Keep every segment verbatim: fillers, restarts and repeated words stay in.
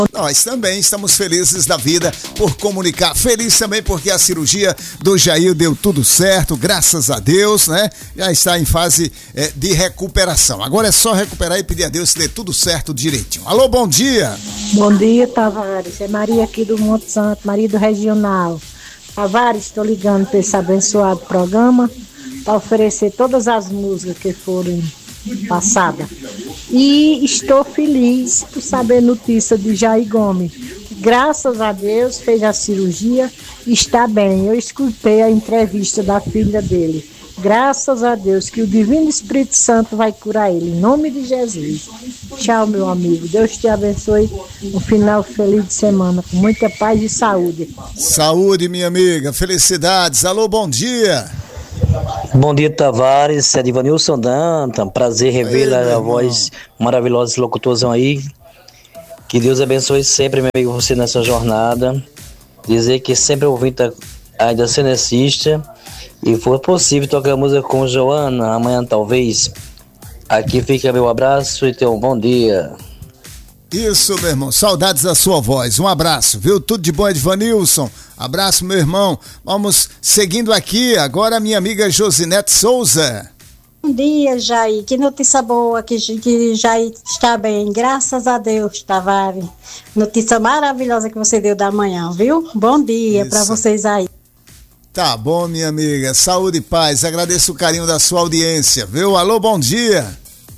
Nós também estamos felizes da vida por comunicar. Feliz também porque a cirurgia do Jair deu tudo certo, graças a Deus, né? Já está em fase é, de recuperação. Agora é só recuperar e pedir a Deus que dê tudo certo direitinho. Alô, bom dia. Bom dia, Tavares. É Maria aqui do Monte Santo, Maria do Regional. Tavares, estou ligando para esse abençoado programa para oferecer todas as músicas que foram passadas. E estou feliz por saber notícia de Jair Gomes. Graças a Deus fez a cirurgia e está bem. Eu escutei a entrevista da filha dele. Graças a Deus que o Divino Espírito Santo vai curar ele. Em nome de Jesus. Tchau, meu amigo. Deus te abençoe. Um final feliz de semana com muita paz e saúde. Saúde, minha amiga. Felicidades. Alô, bom dia. Bom dia, Tavares, é Divanilson Danta, prazer rever a voz maravilhosa desse locutorzão aí. Que Deus abençoe sempre, meu amigo, você nessa jornada. Dizer que sempre ouvindo ainda cenecista e for possível tocar música com Joana, amanhã talvez. Aqui fica meu abraço e tenha um bom dia. Isso, meu irmão, saudades da sua voz, um abraço, viu? Tudo de bom, Edvanilson, abraço, meu irmão. Vamos seguindo aqui, agora a minha amiga Josinete Souza. Bom dia, Jair, que notícia boa, que, que Jair está bem, graças a Deus, Tavares. Notícia maravilhosa que você deu da manhã, viu? Bom dia para vocês aí. Tá bom, minha amiga, saúde e paz, agradeço o carinho da sua audiência, viu? Alô, bom dia.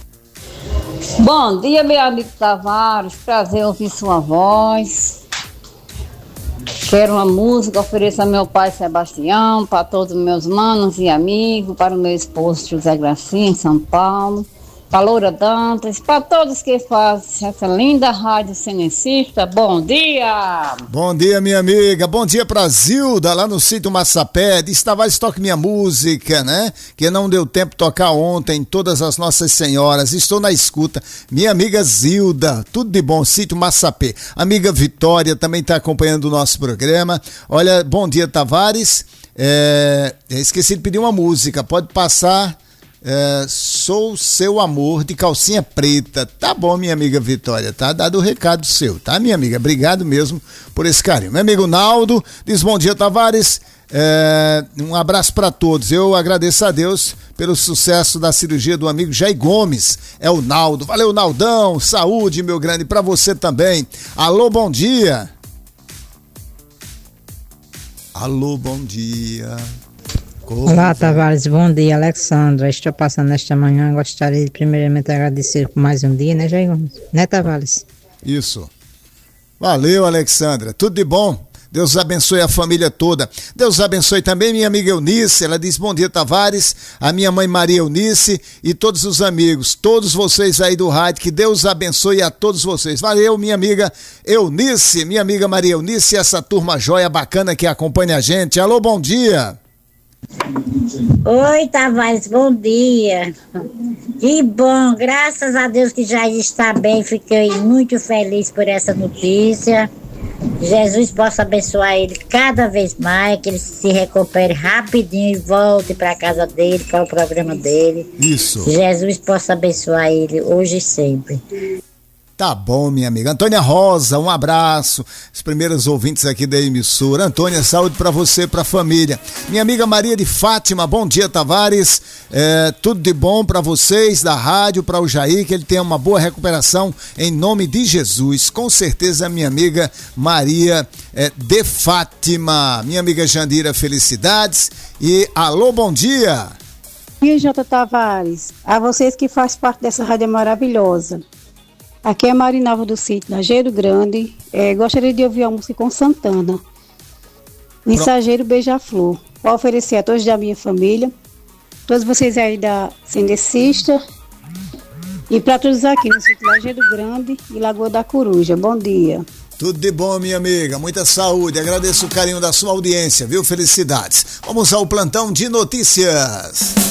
Bom dia, meu amigo Tavares, prazer ouvir sua voz. Quero uma música, ofereço a meu pai Sebastião, para todos os meus manos e amigos, para o meu esposo José Gracinha, em São Paulo, para Loura Dantas, para todos que fazem essa linda rádio cenecista. Bom dia! Bom dia, minha amiga, bom dia pra Zilda, lá no sítio Massapé. Diz, Tavares, toque minha música, né? Que não deu tempo de tocar ontem, todas as Nossas Senhoras. Estou na escuta. Minha amiga Zilda, tudo de bom, sítio Massapé. Amiga Vitória também está acompanhando o nosso programa. Olha, bom dia, Tavares. É, esqueci de pedir uma música, pode passar... É, Sou Seu Amor, de Calcinha Preta. Tá bom, minha amiga Vitória, tá dado o recado seu, tá, minha amiga? Obrigado mesmo por esse carinho. Meu amigo Naldo diz, bom dia, Tavares, é, um abraço para todos. Eu agradeço a Deus pelo sucesso da cirurgia do amigo Jair Gomes. É o Naldo. Valeu, Naldão, saúde, meu grande, para você também. Alô, bom dia. Alô, bom dia. Como Olá, vai? Tavares, bom dia, Alexandra. Estou passando esta manhã, gostaria de primeiramente agradecer por mais um dia, né, Jair Gomes? Né, Tavares? Isso. Valeu, Alexandra. Tudo de bom. Deus abençoe a família toda. Deus abençoe também minha amiga Eunice. Ela diz, bom dia, Tavares. A minha mãe Maria Eunice e todos os amigos, todos vocês aí do rádio, que Deus abençoe a todos vocês. Valeu, minha amiga Eunice, minha amiga Maria Eunice e essa turma joia bacana que acompanha a gente. Alô, bom dia. Oi, Tavares, bom dia. Que bom, graças a Deus que já está bem, fiquei muito feliz por essa notícia. Jesus possa abençoar ele cada vez mais, que ele se recupere rapidinho e volte para a casa dele, para o programa dele. Isso. Jesus possa abençoar ele hoje e sempre. Tá bom, minha amiga. Antônia Rosa, um abraço. Os primeiros ouvintes aqui da emissora. Antônia, saúde pra você e pra família. Minha amiga Maria de Fátima, bom dia, Tavares. É, tudo de bom pra vocês da rádio, pra o Jair, que ele tenha uma boa recuperação em nome de Jesus. Com certeza, minha amiga Maria é, de Fátima. Minha amiga Jandira, felicidades. E alô, bom dia. E J. Tavares, a vocês que fazem parte dessa rádio maravilhosa. Aqui é Marinalva do sítio Lajeiro Grande. É, gostaria de ouvir a música com Santana. Mensageiro Beija-Flor. Vou oferecer a todos da minha família, todos vocês aí da Cenecista e para todos aqui no sítio Lajeiro Grande e Lagoa da Coruja. Bom dia. Tudo de bom, minha amiga, muita saúde, agradeço o carinho da sua audiência, viu? Felicidades. Vamos ao plantão de notícias.